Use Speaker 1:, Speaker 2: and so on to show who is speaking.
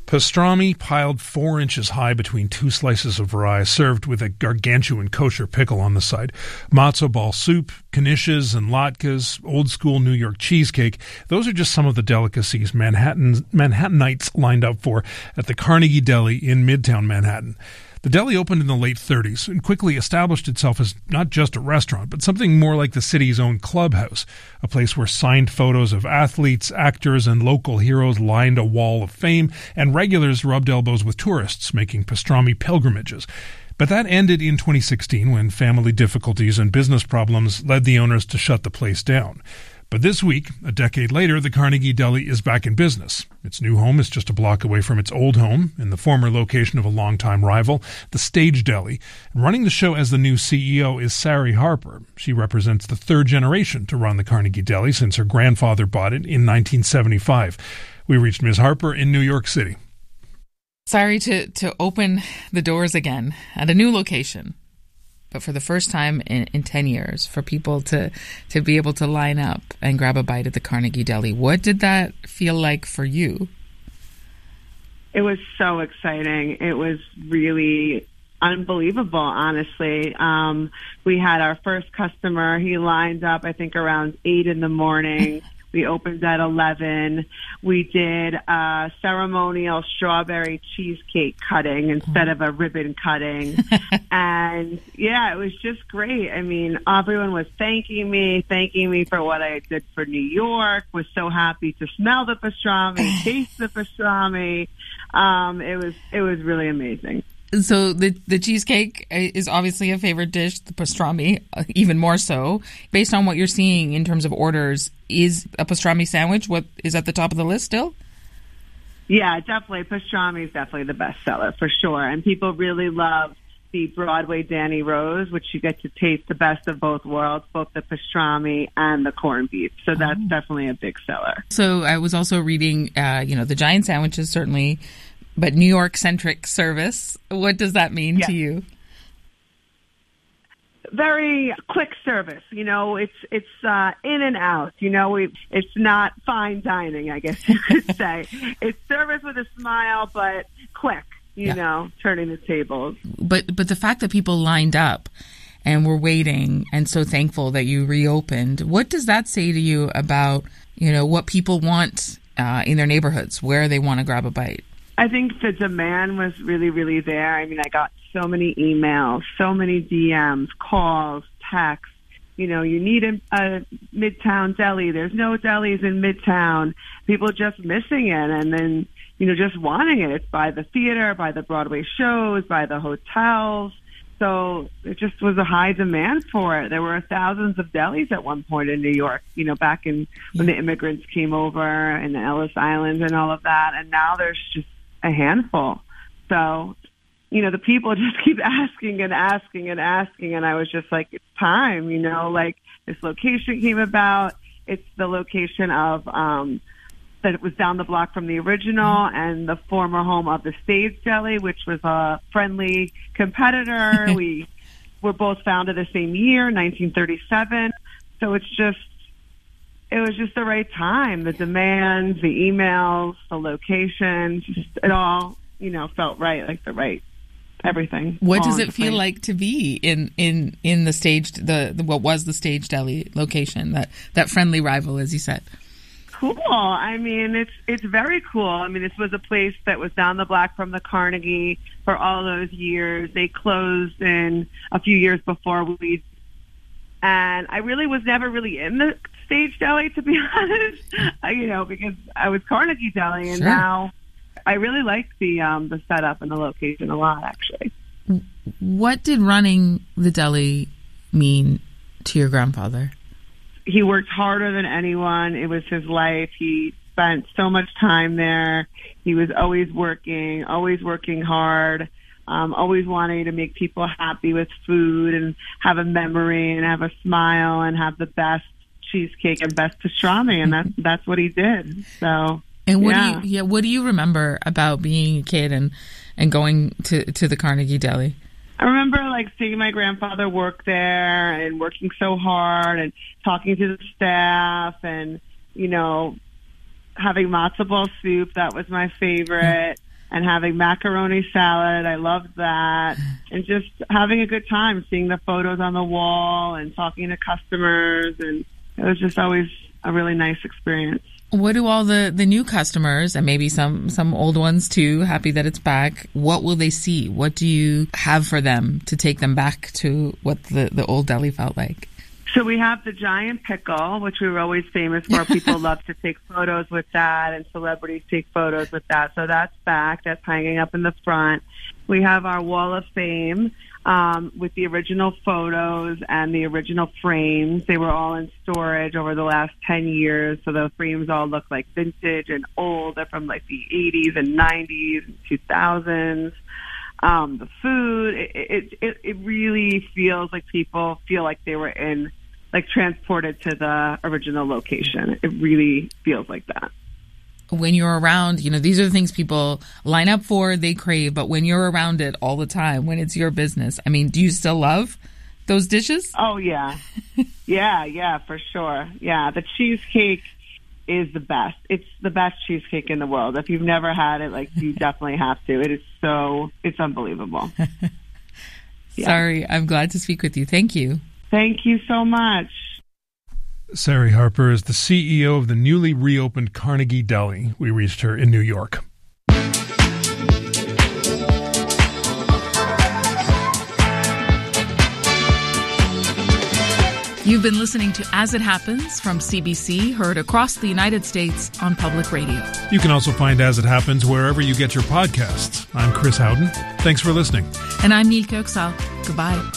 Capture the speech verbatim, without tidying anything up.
Speaker 1: Pastrami piled four inches high between two slices of rye, served with a gargantuan kosher pickle on the side. Matzo ball soup, knishes and latkes, old-school New York cheesecake. Those are just some of the delicacies Manhattan, Manhattanites lined up for at the Carnegie Deli in Midtown Manhattan. The deli opened in the late thirties and quickly established itself as not just a restaurant, but something more like the city's own clubhouse, a place where signed photos of athletes, actors, and local heroes lined a wall of fame, and regulars rubbed elbows with tourists, making pastrami pilgrimages. But that ended in twenty sixteen when family difficulties and business problems led the owners to shut the place down. But this week, a decade later, the Carnegie Deli is back in business. Its new home is just a block away from its old home, in the former location of a longtime rival, the Stage Deli. And running the show as the new C E O is Sari Harper. She represents the third generation to run the Carnegie Deli since her grandfather bought it in nineteen seventy-five. We reached Miz Harper in New York City.
Speaker 2: Sorry to, to open the doors again at a new location. But for the first time in, in ten years, for people to, to be able to line up and grab a bite at the Carnegie Deli. What did that feel like for you?
Speaker 3: It was so exciting. It was really unbelievable, honestly. Um, we had our first customer. He lined up, I think, around eight in the morning. We opened at eleven. We did a ceremonial strawberry cheesecake cutting instead of a ribbon cutting. And, yeah, it was just great. I mean, everyone was thanking me, thanking me for what I did for New York, was so happy to smell the pastrami, taste the pastrami. Um, it was it was really amazing.
Speaker 2: So the the cheesecake is obviously a favorite dish, the pastrami even more so. Based on what you're seeing in terms of orders, is a pastrami sandwich what is at the top of the list still?
Speaker 3: Yeah, definitely. Pastrami is definitely the best seller for sure. And people really love the Broadway Danny Rose, which you get to taste the best of both worlds, both the pastrami and the corned beef. So that's oh. definitely a big seller.
Speaker 2: So I was also reading, uh, you know, the giant sandwiches certainly, but New York-centric service. What does that mean yeah. to you?
Speaker 3: Very quick service. You know, it's it's uh, in and out. You know, we, it's not fine dining, I guess you could say. It's service with a smile, but quick. You yeah. know, turning the tables.
Speaker 2: But but the fact that people lined up and were waiting and so thankful that you reopened, what does that say to you about, you know, what people want uh, in their neighborhoods, where they want to grab a bite?
Speaker 3: I think the demand was really, really there. I mean, I got so many emails, so many D Ms, calls, texts. You know, you need a, a Midtown deli. There's no delis in Midtown. People just missing it and then, you know, just wanting it. It's by the theater, by the Broadway shows, by the hotels. So it just was a high demand for it. There were thousands of delis at one point in New York, you know, back in when the immigrants came over and the Ellis Island and all of that. And now there's just a handful. So, you know, the people just keep asking and asking and asking. And I was just like, it's time, you know, like this location came about. It's the location of, um, that it was down the block from the original and the former home of the Stage Deli, which was a friendly competitor. We were both founded the same year, nineteen thirty-seven. So it's just, it was just the right time. The demands, the emails, the location, just it all, you know, felt right, like the right everything.
Speaker 2: What does it feel like to be in, in, in the Stage, the, the what was the Stage Deli location, that, that friendly rival, as you said?
Speaker 3: Cool. I mean, it's it's very cool. I mean, this was a place that was down the block from the Carnegie for all those years. They closed in a few years before we, and I really was never really in the Stage Deli, to be honest. I, you know, because I was Carnegie Deli, and sure. now I really like the um, the setup and the location a lot, actually.
Speaker 2: What did running the deli mean to your grandfather?
Speaker 3: He worked harder than anyone. It was his life. He spent so much time there. He was always working, always working hard, um, always wanting to make people happy with food and have a memory and have a smile and have the best cheesecake and best pastrami. And that's, that's what he did. So,
Speaker 2: and what
Speaker 3: yeah.
Speaker 2: do you, yeah, what do you remember about being a kid and, and going to, to the Carnegie Deli?
Speaker 3: I remember like seeing my grandfather work there and working so hard and talking to the staff and, you know, having matzo ball soup. That was my favorite. and having macaroni salad. I loved that. And just having a good time, seeing the photos on the wall and talking to customers. And it was just always a really nice experience.
Speaker 2: What do all the, the new customers, and maybe some, some old ones too, happy that it's back, what will they see? What do you have for them to take them back to what the, the old deli felt like?
Speaker 3: So we have the giant pickle, which we were always famous for. People love to take photos with that, and celebrities take photos with that. So that's back. That's hanging up in the front. We have our Wall of Fame um, with the original photos and the original frames. They were all in storage over the last ten years. So the frames all look like vintage and old. They're from like the eighties and nineties and two thousands. Um, the food, it, it, it, it really feels like people feel like they were in, like transported to the original location. It really feels like that.
Speaker 2: When you're around, you know, these are the things people line up for, they crave, but when you're around it all the time, when it's your business, I mean, do you still love those dishes?
Speaker 3: Oh, yeah. yeah, yeah, for sure. Yeah, the cheesecake is the best. It's the best cheesecake in the world. If you've never had it, like, you definitely have to. It is so, it's unbelievable.
Speaker 2: Yeah. Sorry, I'm glad to speak with you. Thank you.
Speaker 3: Thank you so much.
Speaker 1: Sari Harper is the C E O of the newly reopened Carnegie Deli. We reached her in New York.
Speaker 2: You've been listening to As It Happens from C B C, heard across the United States on public radio.
Speaker 1: You can also find As It Happens wherever you get your podcasts. I'm Chris Howden. Thanks for listening.
Speaker 2: And I'm Nilke Oksal. Goodbye.